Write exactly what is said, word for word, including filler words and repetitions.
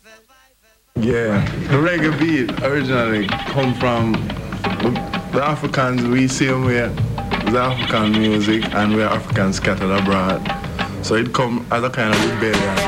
Yeah, the reggae beat originally come from the Africans. We same way the African music, and we're Africans scattered abroad. So it come as a kind of rebellion.